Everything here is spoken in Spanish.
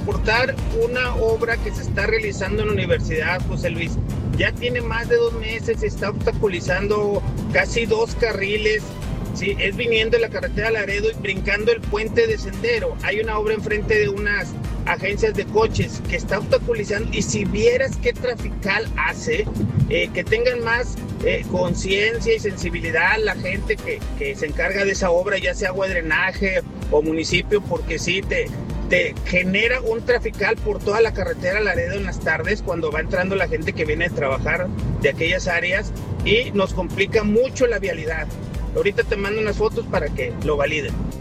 reportar una obra que se está realizando en la universidad, José Luis. Ya tiene más de 2 meses, se está obstaculizando casi 2 carriles. Sí, es viniendo de la carretera Laredo y brincando el puente de Sendero. Hay una obra enfrente de unas agencias de coches que está obstaculizando. Y si vieras qué trafical hace, que tengan más conciencia y sensibilidad la gente que se encarga de esa obra, ya sea agua de drenaje o municipio, porque sí te genera un trafical por toda la carretera Laredo en las tardes cuando va entrando la gente que viene a trabajar de aquellas áreas y nos complica mucho la vialidad. Ahorita te mando unas fotos para que lo validen.